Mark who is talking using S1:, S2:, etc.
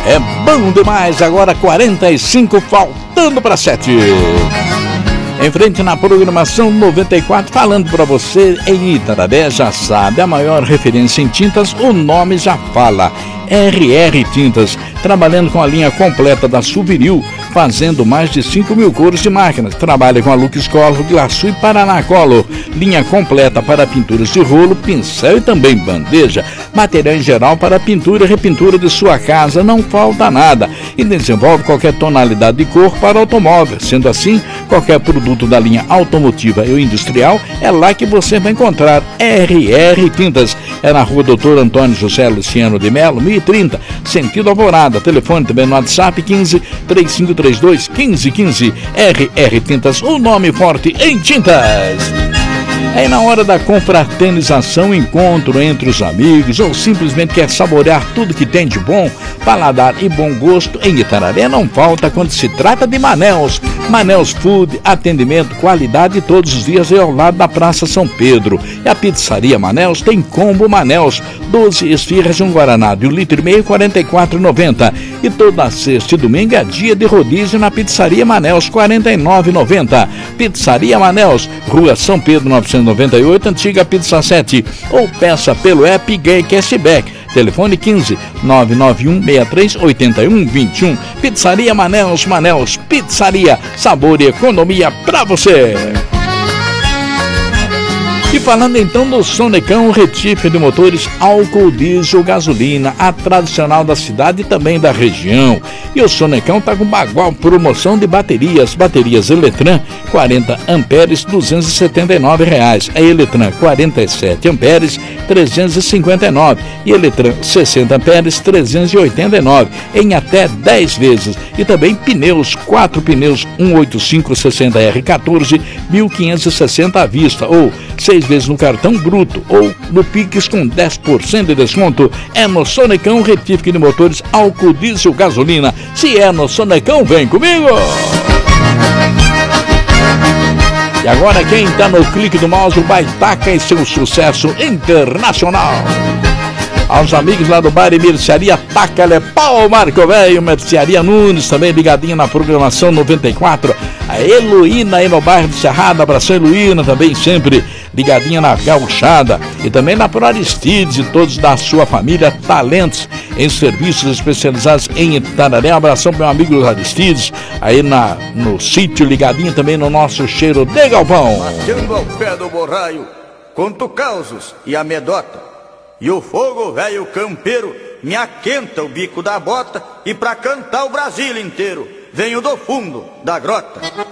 S1: É bom demais, agora 45, faltando para 7. Em frente na programação 94, falando para você em Itararé, já sabe, a maior referência em tintas, o nome já fala. RR Tintas, trabalhando com a linha completa da Suviril, fazendo mais de 5.000 cores de máquinas. Trabalha com a Lux Color, Glaçu e Paraná Color. Linha completa para pinturas de rolo, pincel e também bandeja. Material em geral para pintura e repintura de sua casa, não falta nada. E desenvolve qualquer tonalidade de cor para automóvel. Sendo assim, qualquer produto da linha automotiva ou industrial, é lá que você vai encontrar RR Tintas. É na rua Doutor Antônio José Luciano de Melo, 1030, sentido Alvorada. Telefone também no WhatsApp 15 3532 1515. RR Tintas, o nome forte em tintas. Aí na hora da confraternização, encontro entre os amigos, ou simplesmente quer saborear tudo que tem de bom, paladar e bom gosto, em Itararé não falta quando se trata de Manels. Manels Food, atendimento, qualidade todos os dias, é ao lado da Praça São Pedro. E a pizzaria Manels tem combo Manels, 12 esfirras de um guaraná de 1,5 litro, R$ 44,90. E toda sexta e domingo é dia de rodízio na pizzaria Manels, R$ 49,90. Pizzaria Manels, Rua São Pedro 998, Antiga Pizza 7. Ou peça pelo app Gay Cashback. Telefone 15 991 63 81 21. Pizzaria Manels, Manels Pizzaria, sabor e economia pra você. E falando então do Sonecão, retífica de motores álcool, diesel, gasolina, a tradicional da cidade e também da região. E o Sonecão tá com bagual promoção de baterias Eletran 40 amperes, R$ 279. A Eletran 47 amperes, R$ 359. E Eletran 60 amperes, R$ 389, em até 10 vezes. E também pneus, 4 pneus 185 60R14, R$ 1.560 à vista, ou 6 vezes no cartão bruto ou no Pix com 10% de desconto. É no Sonecão, retífica de motores álcool, diesel, gasolina. Se é no Sonecão, vem comigo! E agora quem tá no clique do mouse, o Baitaca e seu sucesso internacional. Aos amigos lá do bar e mercearia Taca-lhe Pau, Marco Velho, mercearia Nunes, também ligadinha na programação 94. A Heloína aí no bairro de Cerrado, abração Heloína, também sempre ligadinha na Gauchada. E também na Aristides e todos da sua família, talentos em serviços especializados em Itararé. Um abração para meu amigo Aristides, aí no sítio, ligadinho também no nosso cheiro de galpão.
S2: Mateando ao pé do borraio, conto causos e amedota. E o fogo velho campeiro me aquenta o bico da bota, e pra cantar o Brasil inteiro venho do fundo da grota.